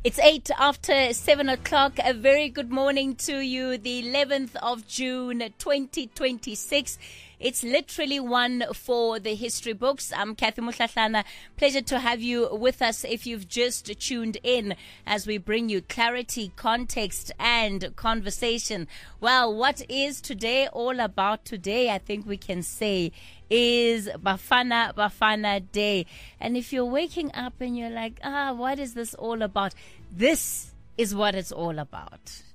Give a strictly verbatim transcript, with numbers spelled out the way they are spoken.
It's eight after seven o'clock. A very good morning to you. The eleventh of June, twenty twenty-six. It's literally one for the history books. I'm Kathy Mutlahlana. Pleasure to have you with us if you've just tuned in as we bring you clarity, context, and conversation. Well, what is today all about today? I think we can say is Bafana Bafana Day. And if you're waking up and you're like, ah, what is this all about? This is what it's all about.